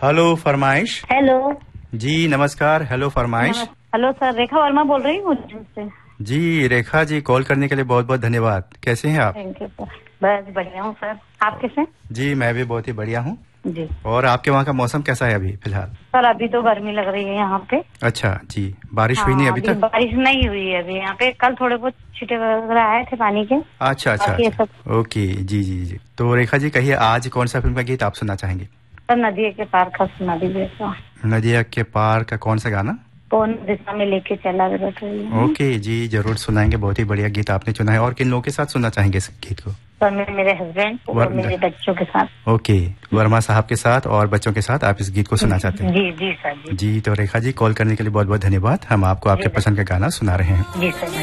Hello फरमाइश। Hello जी नमस्कार। Hello फरमाइश। हेलो सर, रेखा वर्मा बोल रही हूँ से। जी रेखा जी, कॉल करने के लिए बहुत बहुत धन्यवाद। कैसे हैं आप? थैंक यू सर, बस बढ़िया हूँ सर, आप कैसे? जी मैं भी बहुत ही बढ़िया हूँ। जी। और आपके वहाँ का मौसम कैसा है अभी फिलहाल? सर अभी तो गर्मी लग रही है यहाँ पे। अच्छा जी, बारिश हुई नहीं हाँ अभी अभी तक? बारिश नहीं हुई है अभी यहाँ पे, कल थोड़े बहुत छींटे वगैरह आए थे पानी के। अच्छा अच्छा बाकी ये अच्छा। सब ओके जी जी जी। तो रेखा जी कहिए, आज कौन सा फिल्म का गीत आप सुनना चाहेंगे? सर नदिया के पार का सुना दीजिए तो। नदिया के पार का कौन सा गाना? कौन दिशा में लेके चला गया तो। ओके जी जरूर सुनाएंगे, बहुत ही बढ़िया गीत आपने चुना है। और किन लोगों के साथ सुनना चाहेंगे इस गीत को? सर मैं मेरे हस्बैंड और मेरे बच्चों के साथ। ओके, वर्मा साहब के साथ और बच्चों के साथ आप इस गीत को सुनना चाहते हैं? जी जी सर जी। जी तो रेखा जी, कॉल करने के लिए बहुत बहुत धन्यवाद। हम आपको आपके पसंद का गाना सुना रहे हैं। जी सर।